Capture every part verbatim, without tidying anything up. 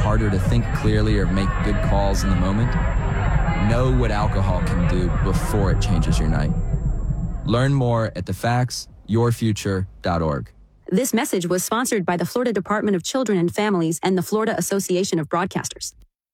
harder to think clearly or make good calls in the moment? Know what alcohol can do before it changes your night. Learn more at the facts your future dot org. This message was sponsored by the Florida Department of Children and Families and the Florida Association of Broadcasters.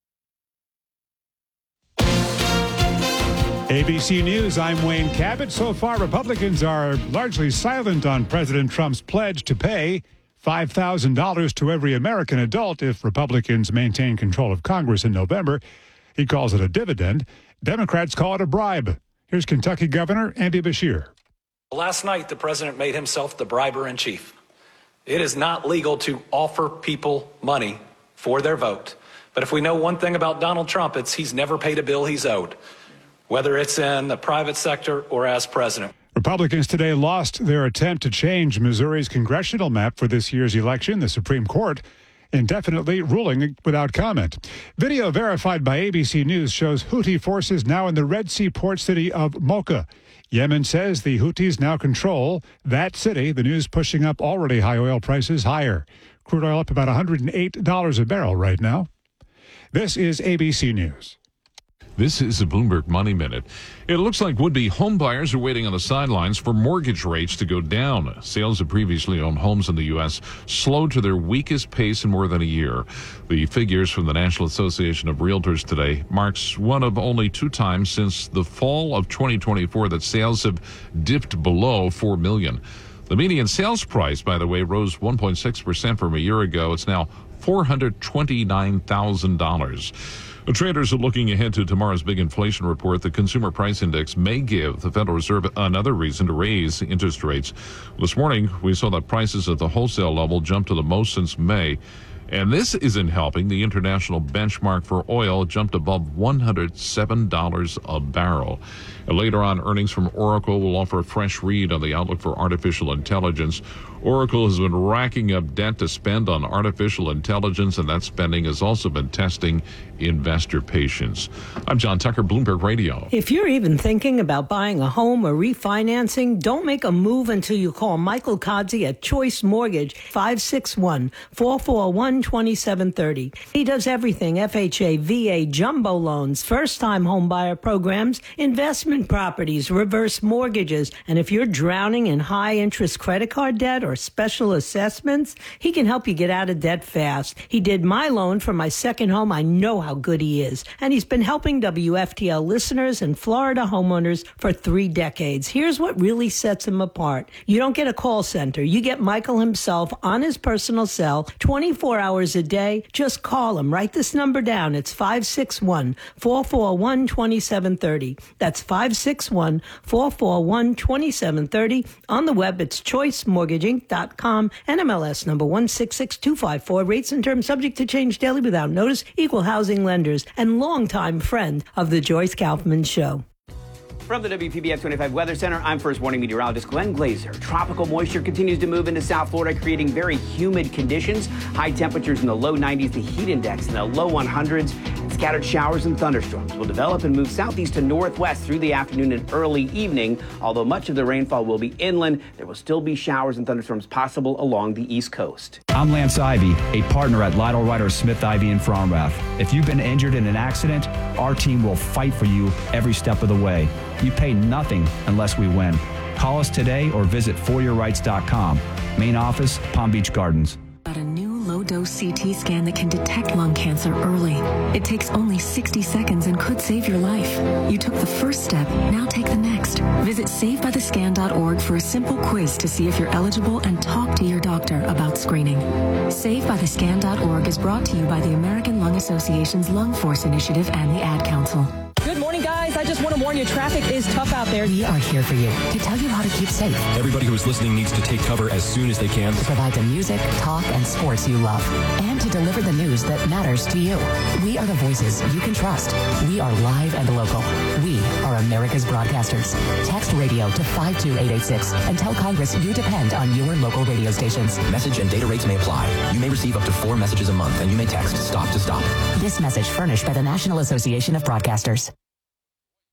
A B C News, I'm Wayne Cabot. So far, Republicans are largely silent on President Trump's pledge to pay five thousand dollars to every American adult if Republicans maintain control of Congress in November. He calls it a dividend. Democrats call it a bribe. Here's Kentucky Governor Andy Beshear. Last night, the president made himself the briber in chief. It is not legal to offer people money for their vote. But if we know one thing about Donald Trump, it's he's never paid a bill he's owed, whether it's in the private sector or as president. Republicans today lost their attempt to change Missouri's congressional map for this year's election. The Supreme Court indefinitely ruling without comment. Video verified by A B C News shows Houthi forces now in the Red Sea port city of Mocha. Yemen says the Houthis now control that city. The news pushing up already high oil prices higher. Crude oil up about one hundred eight dollars a barrel right now. This is A B C News. This is a Bloomberg Money Minute. It looks like would-be home buyers are waiting on the sidelines for mortgage rates to go down. Sales of previously owned homes in the U S slowed to their weakest pace in more than a year. The figures from the National Association of Realtors today marks one of only two times since the fall of twenty twenty-four that sales have dipped below four million. The median sales price, by the way, rose one point six percent from a year ago. It's now four hundred twenty-nine thousand dollars. The traders are looking ahead to tomorrow's big inflation report. The Consumer Price Index may give the Federal Reserve another reason to raise interest rates. This morning, we saw that prices at the wholesale level jump to the most since May. And this isn't helping. The international benchmark for oil jumped above one hundred seven dollars a barrel. And later on, earnings from Oracle will offer a fresh read on the outlook for artificial intelligence. Oracle has been racking up debt to spend on artificial intelligence, and that spending has also been testing investor patience. I'm John Tucker, Bloomberg Radio. If you're even thinking about buying a home or refinancing, don't make a move until you call Michael Kodzi at Choice Mortgage, five six one, four four one, two seven three zero. He does everything: F H A, V A, jumbo loans, first-time home buyer programs, investment properties, reverse mortgages. And if you're drowning in high-interest credit card debt or special assessments, he can help you get out of debt fast. He did my loan for my second home. I know how good he is. And he's been helping W F T L listeners and Florida homeowners for three decades. Here's what really sets him apart. You don't get a call center. You get Michael himself on his personal cell twenty-four hours a day. Just call him. Write this number down. It's five six one, four four one, two seven three zero. That's five six one, four four one, two seven three zero. On the web, it's choice mortgage inc dot com. N M L S number one six six two five four. Rates and terms subject to change daily without notice. Equal housing lenders and longtime friend of the Joyce Kaufman Show. From the W P B F twenty-five Weather Center, I'm first warning meteorologist Glenn Glazer. Tropical moisture continues to move into South Florida, creating very humid conditions. High temperatures in the low nineties, the heat index in the low hundreds. Scattered showers and thunderstorms will develop and move southeast to northwest through the afternoon and early evening. Although much of the rainfall will be inland, there will still be showers and thunderstorms possible along the east coast. I'm Lance Ivy, a partner at Lytle Ryder Smith Ivy in Fromrath. If you've been injured in an accident, our team will fight for you every step of the way. You pay nothing unless we win. Call us today or visit for your rights dot com. Main office, Palm Beach Gardens. Got a new low-dose C T scan that can detect lung cancer early. It takes only sixty seconds and could save your life. You took the first step, now take the next. Visit save by the scan dot org for a simple quiz to see if you're eligible and talk to your doctor about screening. save by the scan dot org is brought to you by the American Lung Association's Lung Force Initiative and the Ad Council. Good morning, guys. I just want to warn you, traffic is tough out there. We are here for you to tell you how to keep safe. Everybody who is listening needs to take cover as soon as they can. To provide the music, talk, and sports you love. And to deliver the news that matters to you. We are the voices you can trust. We are live and local. We are America's broadcasters. Text radio to five two eight eight six and tell Congress you depend on your local radio stations. Message and data rates may apply. You may receive up to four messages a month, and you may text STOP to STOP. This message furnished by the National Association of Broadcasters.